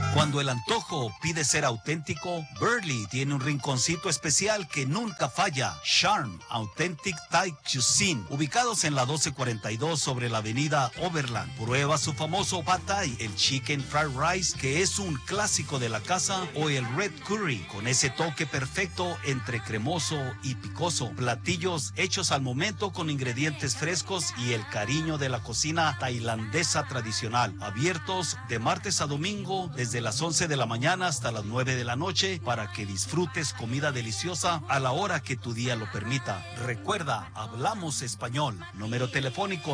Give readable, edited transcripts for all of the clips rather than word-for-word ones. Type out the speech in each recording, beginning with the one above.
Cuando el antojo pide ser auténtico, Burley tiene un rinconcito especial que nunca falla. Charm Authentic Thai Cuisine, ubicados en la 1242 sobre la avenida Overland. Prueba su famoso Pad Thai, el Chicken Fried Rice, que es un clásico de la casa, o el Red Curry, con ese toque perfecto entre cremoso y picoso. Platillos hechos al momento con ingredientes frescos y el cariño de la cocina tailandesa tradicional. Abiertos de martes a domingo desde las 11 de la mañana hasta las 9 de la noche para que disfrutes comida deliciosa a la hora que tu día lo permita. Recuerda, hablamos español. Número telefónico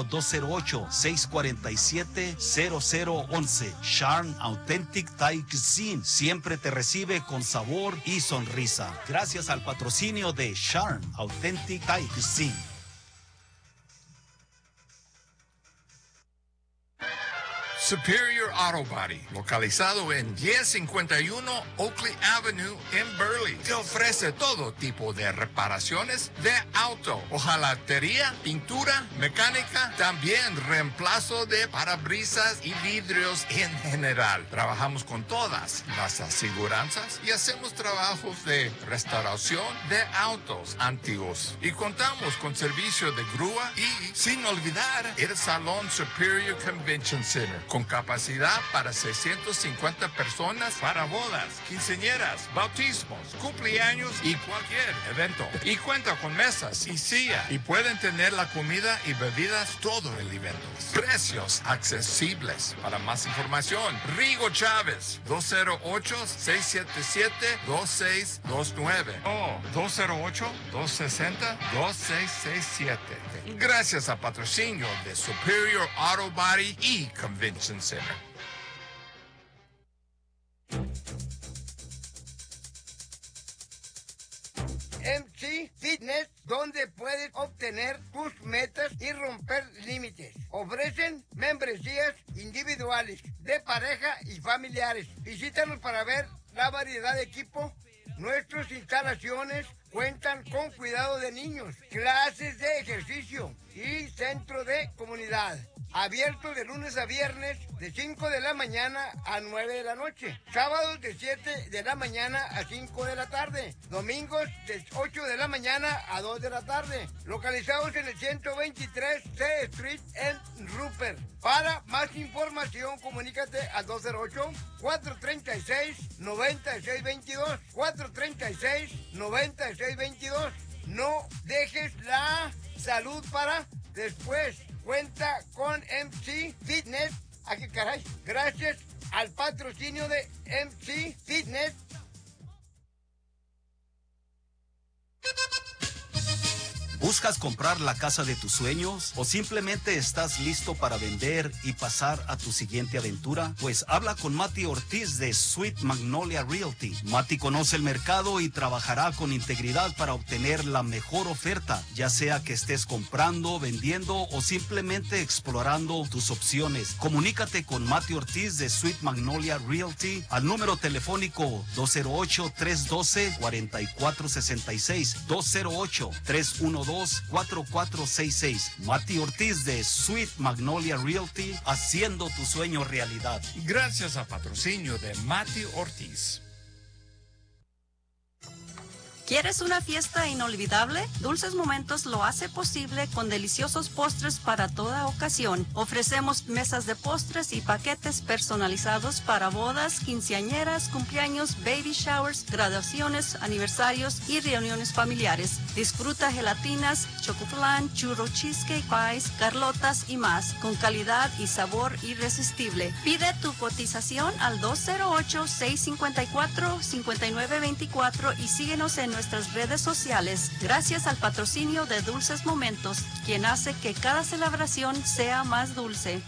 208-647-0011. Charm Authentic Thai Cuisine siempre te recibe con sabor y sonrisa. Gracias al patrocinio de Charm Authentic Thai Cuisine. Superior Auto Body, localizado en 1051 Oakley Avenue en Burley, te ofrece todo tipo de reparaciones de auto, hojalatería, pintura, mecánica, también reemplazo de parabrisas y vidrios en general. Trabajamos con todas las aseguranzas y hacemos trabajos de restauración de autos antiguos. Y contamos con servicio de grúa y, sin olvidar, el Salón Superior Convention Center, con capacidad para 650 personas para bodas, quinceañeras, bautismos, cumpleaños y cualquier evento. Y cuenta con mesas y silla y pueden tener la comida y bebidas todo el evento. Precios accesibles. Para más información, Rigo Chávez, 208-677-2629 o 208-260-2667. Gracias al patrocinio de Superior Auto Body y Convention Center. MC Fitness, donde puedes obtener tus metas y romper límites. Ofrecen membresías individuales, de pareja y familiares. Visítanos para ver la variedad de equipo. Nuestras instalaciones cuentan con cuidado de niños, clases de ejercicio y centro de comunidad. Abierto de lunes a viernes de 5 de la mañana a 9 de la noche. Sábados de 7 de la mañana a 5 de la tarde. Domingos de 8 de la mañana a 2 de la tarde. Localizados en el 123 C Street en Rupert. Para más información, comunícate al 208-436-9622. 436-9622. No dejes la salud para después. Cuenta con MC Fitness. ¿A qué caray? Gracias al patrocinio de MC Fitness. ¿Buscas comprar la casa de tus sueños o simplemente estás listo para vender y pasar a tu siguiente aventura? Pues habla con Mati Ortiz de Sweet Magnolia Realty. Mati conoce el mercado y trabajará con integridad para obtener la mejor oferta, ya sea que estés comprando, vendiendo o simplemente explorando tus opciones. Comunícate con Mati Ortiz de Sweet Magnolia Realty al número telefónico 208-312-4466, 208-312-4466. Mati Ortiz de Sweet Magnolia Realty, haciendo tu sueño realidad. Gracias al patrocinio de Mati Ortiz. ¿Quieres una fiesta inolvidable? Dulces Momentos lo hace posible con deliciosos postres para toda ocasión. Ofrecemos mesas de postres y paquetes personalizados para bodas, quinceañeras, cumpleaños, baby showers, graduaciones, aniversarios y reuniones familiares. Disfruta gelatinas, chocoflan, churro cheesecake pies, carlotas y más, con calidad y sabor irresistible. Pide tu cotización al 208-654-5924 y síguenos en nuestras redes sociales. Gracias al patrocinio de Dulces Momentos, quien hace que cada celebración sea más dulce.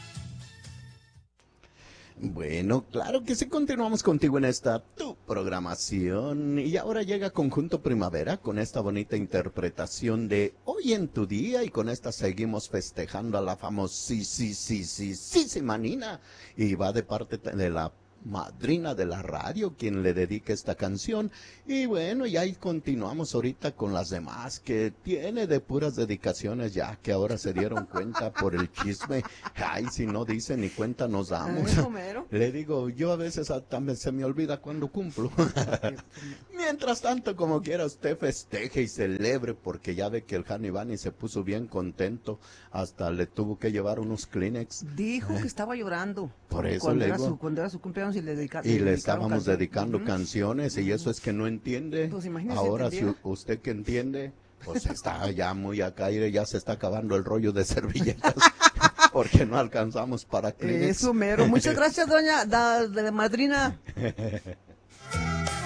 Bueno, claro que sí, continuamos contigo en esta tu programación. Y ahora llega Conjunto Primavera con esta bonita interpretación de Hoy en tu Día, y con esta seguimos festejando a la famosísima Nina, y va de parte de la madrina de la radio quien le dedica esta canción. Y bueno, y ahí continuamos ahorita con las demás, que tiene de puras dedicaciones ya, que ahora se dieron cuenta por el chisme. Ay, si no dicen ni cuenta nos damos. Le digo, yo a veces también se me olvida cuando cumplo. Mientras tanto, como quiera, usted festeje y celebre, porque ya ve que el Hanibani se puso bien contento, hasta le tuvo que llevar unos Kleenex. Dijo que estaba llorando. Por eso le digo. Cuando era su cumpleaños y le estábamos dedicando canciones, y eso es que no entiende. Pues ahora si usted que entiende, pues está ya muy acá, y ya se está acabando el rollo de servilletas. Porque no alcanzamos para Kleenex. Eso mero. Muchas gracias, doña, de madrina.